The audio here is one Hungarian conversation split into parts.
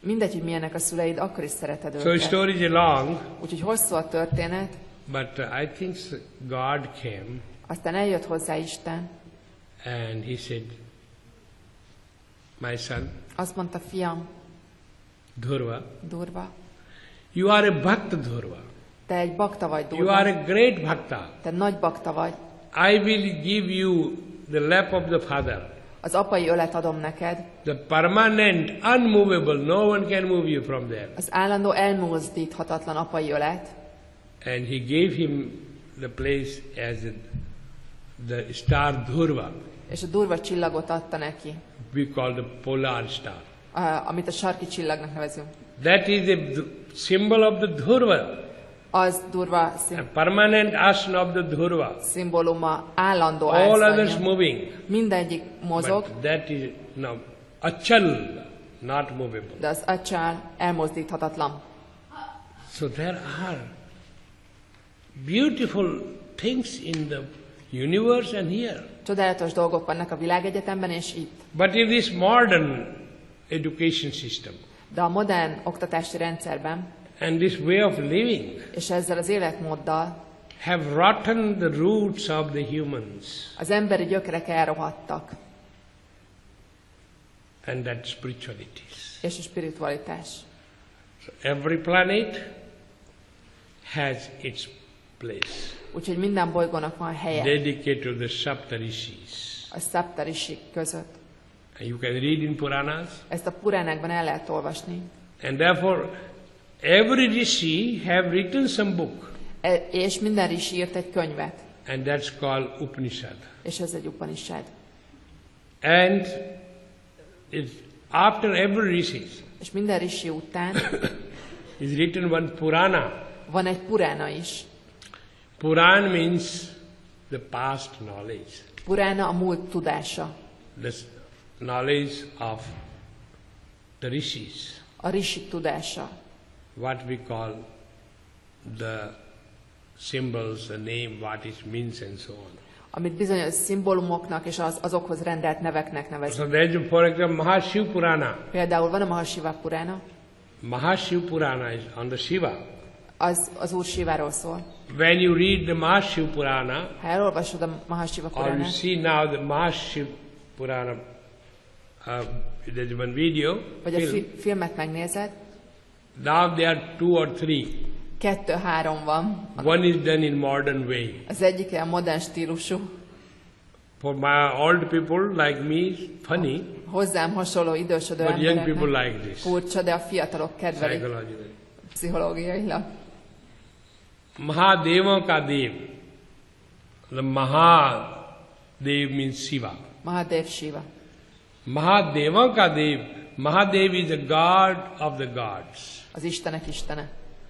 Mindegy, hogy milyenek a szüleid, akkor is szereted So the őket. story is long, Úgyhogy hosszú a történet, but I think God came aztán eljött hozzá Isten, and he said, my son, azt mondta, fiam, Dhurva, Durva, you are a bhakta Dhurva. te egy bakta vagy, You are Durva, a great bhakta. te nagy bakta vagy, I will give you the lap of the father. az apai ölet adom neked, The permanent, unmovable, no one can move you from there. az állandó elmozdíthatatlan apai ölet, And he gave him the place as the star Dhurva. és a Durva csillagot adta neki, We call the polar star. amit a sarki csillagnak nevezünk. That is the symbol of the Dhurva, Az Durva a permanent asana of the Dhurva. szimbóluma, állandó All others álszanya. moving, Mindegyik mozog, but that is now achal, not movable. de az acsál elmozdíthatatlan. So there are beautiful things in the universe and here. Csodálatos dolgok vannak a világegyetemben és itt. But in this modern education system De a modern oktatási rendszerben, and this way of living és ezzel az életmóddal have rotten the roots of the humans az emberi gyökerek elrohadtak, and that spiritualities. és a spiritualitás. So every planet has its place Úgyhogy minden bolygónak van helye dedicated to the Saptarishis. a Saptarishik között. And you can read in Puranas. Ezt a Puránákban el lehet olvasni. And therefore, every rishi have written some book, És minden rishi írt egy könyvet, and that's called Upanishad. és ez egy Upanishad. And after every rishi És minden rishi után is written one Purana. van egy Purána is. Puran means the past knowledge, Purána a múlt tudása, the knowledge of the rishis, a rishik tudása, what we call the symbols, the name, what it means and so on. amit bizonyos szimbólumoknak és azokhoz rendelt neveknek nevezünk. So there is, for example, Mahashiv Purana. Például van a Mahashiva Purána, Mahashiv Purana is on the Shiva. az Úr Siváról szól. When you read the Mahashiv Purana, Ha elolvasod a Mahashiva or you Puránát, see now the Mahashiv Purana, there's one video, vagy a film. filmet megnézed, Now there are 2 or 3. 2-3 van. One is done in modern way. Az egyik a modern stílusú, For my old people like me, funny, hozzám hasonló idősödő but young people embereknek like this, furcsa, de a fiatalok kedvelik psychologically. pszichológiailag. Mahadeva ka Dev. The Mahadev means Shiva. Mahadev Shiva. Mahadeva ka Dev. Mahadev is the god of the gods. Az Istenek Istene.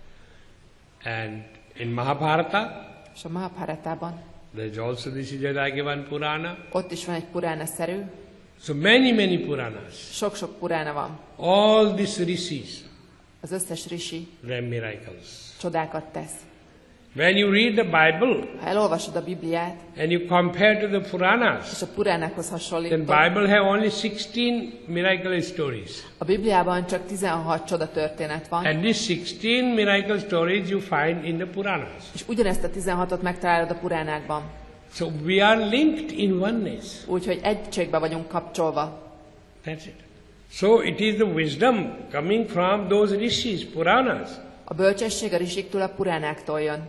And in Mahabharata, És a Mahabharatában there's also this is Jadagivan Purana. ott is van egy Purána-szerű, So many Puranas. sok-sok Purána van. All these rishis, Az összes rishi they're miracles. csodákat tesz. When you read the Bible Ha elolvasod a Bibliát, and you compare to the Puranas, és a Puránákhoz then hasonlítod, Bible have only 16 miracle stories. a Bibliában csak 16 csoda történet van, And these 16 miracle stories you find in the Puranas. és ugyanezt a 16-ot megtalálod a Puránákban. So we are linked in oneness. Úgyhogy egységbe vagyunk kapcsolva. That's it. So it is the wisdom coming from those rishis, Puranas. A bölcsesség a risiktől, a Puránáktól jön.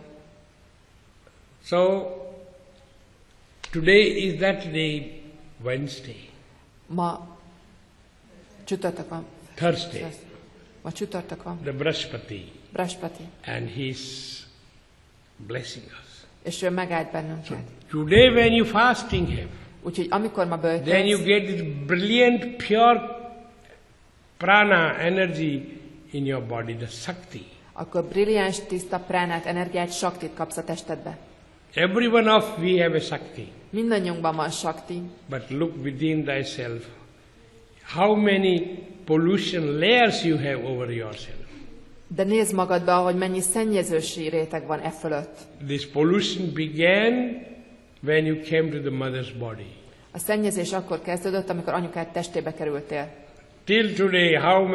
So today is that day, Wednesday, Ma csütörtök van. Thursday, Ma csütörtök van. the Brahaspati, Brahaspati. and he's blessing us. És ő megáld bennünket. Today when you fasting him, Úgyhogy amikor ma then you bölcsölsz, get this brilliant, pure prana energy in your body, the Shakti. akkor brilliáns, tiszta pránát, energiát, saktit kapsz a testedbe. Every one of we have a Shakti. Mindannyiunkban van sakti, But look within thyself. How many pollution layers you have over yourself. de nézd magadba, hogy mennyi szennyezősi réteg van e fölött. This pollution began when you came to the mother's body. A szennyezés akkor kezdődött, amikor anyukád testébe kerültél. Till today, how